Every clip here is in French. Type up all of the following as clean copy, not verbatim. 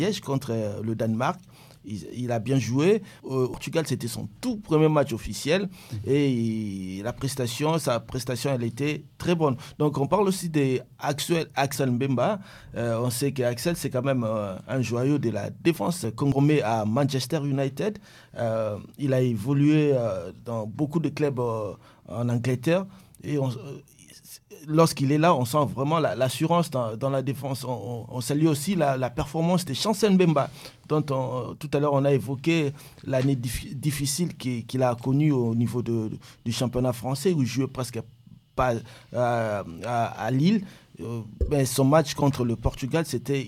Liège contre le Danemark. Il a bien joué. Au Portugal, c'était son tout premier match officiel et sa prestation, elle était très bonne. Donc, on parle aussi d'Axel Mbemba. On sait qu'Axel, c'est quand même un joyau de la défense congolais à Manchester United. Il a évolué dans beaucoup de clubs en Angleterre et lorsqu'il est là, on sent vraiment l'assurance dans la défense. On salue aussi la performance de Chancel Mbemba, dont tout à l'heure on a évoqué l'année difficile qu'il a connue au niveau du championnat français, où il jouait presque pas à Lille. Mais son match contre le Portugal, c'était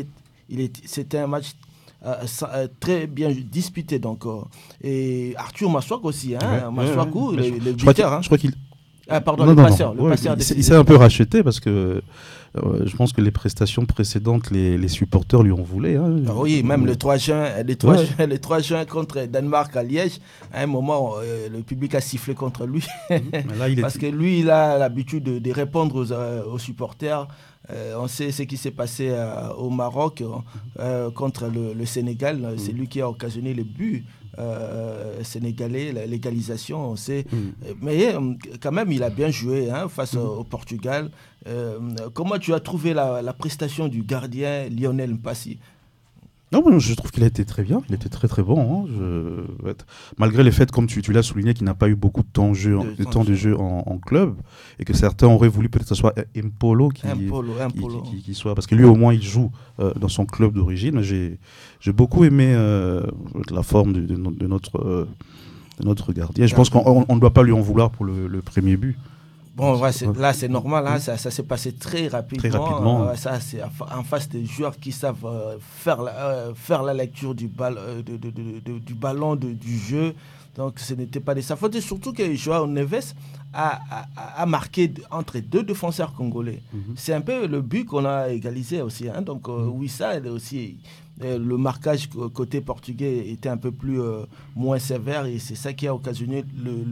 un match très bien disputé. Donc, et Arthur Masouak aussi, Masouakou, le buteur. Je crois qu'il pardon, le passeur. Il s'est un peu racheté parce que je pense que les prestations précédentes, les supporters lui en voulaient. Oui, même le 3 juin contre Danemark à Liège, à un moment, le public a sifflé contre lui. Parce que lui, il a l'habitude de répondre aux supporters. On sait ce qui s'est passé au Maroc contre le Sénégal. C'est lui qui a occasionné le but sénégalais, l'égalisation, on sait. Mais quand même, il a bien joué face au Portugal. Comment tu as trouvé la prestation du gardien Lionel Mpassi? Non, je trouve qu'il a été très bien, il était très très bon. Malgré le fait, comme tu l'as souligné, qu'il n'a pas eu beaucoup de temps de jeu en club, et que certains auraient voulu peut-être que ce soit Mpolo qui soit, parce que lui au moins il joue dans son club d'origine. J'ai beaucoup aimé la forme de notre gardien. Je pense qu'on ne doit pas lui en vouloir pour le premier but. Bon, là, c'est normal, ça s'est passé très rapidement. Ça, c'est en face des joueurs qui savent faire la lecture du ballon, du jeu. Donc, ce n'était pas de sa faute. Et surtout que Joao Neves a marqué entre deux défenseurs congolais. C'est un peu le but qu'on a égalisé aussi. Donc, Wissa, aussi, le marquage côté portugais était un peu moins sévère, et c'est ça qui a occasionné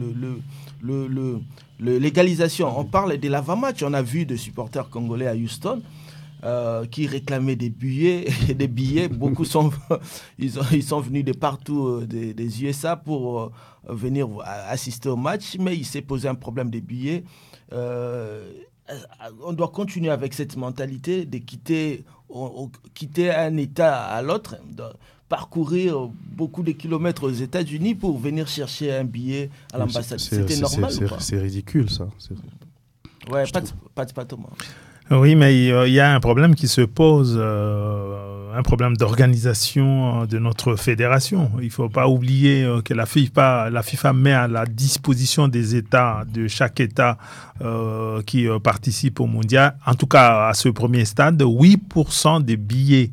l'égalisation. On parle de l'avant-match. On a vu des supporters congolais à Houston qui réclamaient des billets. Beaucoup ils sont venus de partout des USA pour venir assister au match, mais il s'est posé un problème des billets. On doit continuer avec cette mentalité de quitter un État à l'autre, de parcourir beaucoup de kilomètres aux États-Unis pour venir chercher un billet à l'ambassade. C'était normal ou pas? C'est ridicule, ça. Ouais, pas Thomas. Oui, mais il y a un problème qui se pose, un problème d'organisation de notre fédération. Il ne faut pas oublier que la FIFA met à la disposition des États, de chaque État qui participe au mondial, en tout cas à ce premier stade, 8% des billets.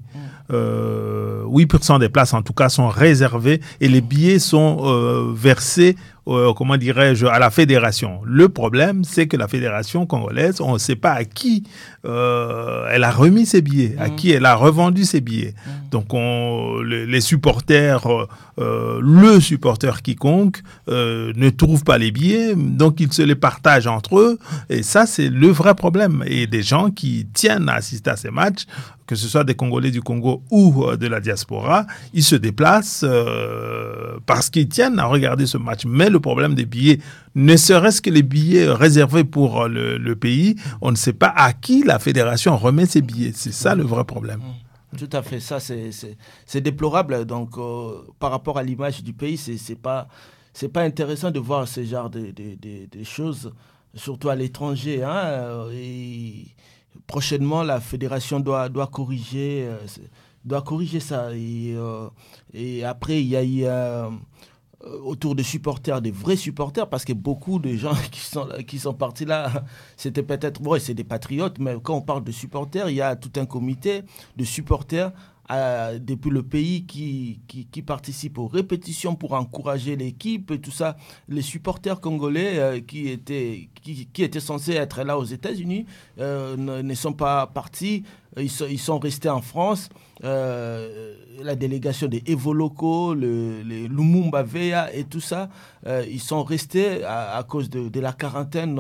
8% des places, en tout cas, sont réservées, et les billets sont versés à la fédération. Le problème, c'est que la fédération congolaise, on ne sait pas à qui elle a remis ses billets, à qui elle a revendu ses billets. Donc, les supporters, le supporter quiconque ne trouve pas les billets, donc ils se les partagent entre eux. Et ça, c'est le vrai problème. Et des gens qui tiennent à assister à ces matchs, que ce soit des Congolais du Congo ou de la diaspora, ils se déplacent parce qu'ils tiennent à regarder ce match. Mais le problème des billets, ne serait-ce que les billets réservés pour le pays, on ne sait pas à qui la fédération remet ces billets. C'est ça le vrai problème. Tout à fait, ça c'est déplorable. Donc par rapport à l'image du pays, c'est pas intéressant de voir ce genre de choses, surtout à l'étranger. Et prochainement, la fédération doit corriger ça. Et après, il y a eu autour des supporters, des vrais supporters, parce que beaucoup de gens qui sont partis là, c'était peut-être, c'est des patriotes, mais quand on parle de supporters, il y a tout un comité de supporters depuis le pays qui participent aux répétitions pour encourager l'équipe et tout ça. Les supporters congolais qui étaient censés être là aux États-Unis ne sont pas partis. ils sont restés en France. La délégation des Evoloko, les Lumumba Veya et tout ça, ils sont restés à cause de la quarantaine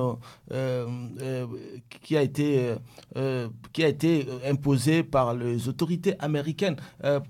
qui a été imposée par les autorités américaines.